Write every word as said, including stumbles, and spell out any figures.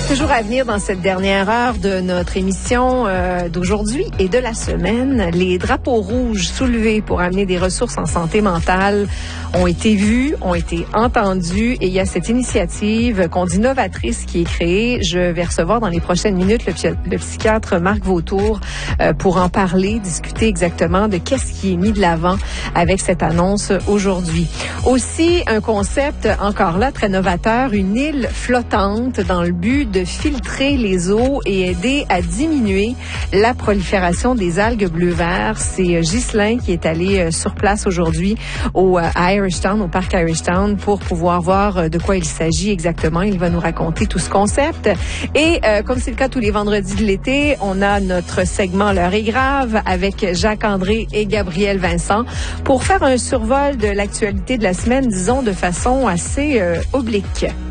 Toujours à venir dans cette dernière heure de notre émission euh, d'aujourd'hui et de la semaine, les drapeaux rouges soulevés pour amener des ressources en santé mentale ont été vus, ont été entendus et il y a cette initiative qu'on dit novatrice qui est créée. Je vais recevoir dans les prochaines minutes le, le psychiatre Marc Vautour euh, pour en parler, discuter exactement de qu'est-ce qui est mis de l'avant avec cette annonce aujourd'hui. Aussi, un concept encore là très novateur, une île flottante dans le but de filtrer les eaux et aider à diminuer la prolifération des algues bleu-vert. C'est Ghislain qui est allé sur place aujourd'hui au, à Irishtown, au parc Irishtown, pour pouvoir voir de quoi il s'agit exactement. Il va nous raconter tout ce concept. Et euh, comme c'est le cas tous les vendredis de l'été, on a notre segment L'heure est grave avec Jacques-André et Gabriel Vincent pour faire un survol de l'actualité de la semaine, disons de façon assez euh, oblique.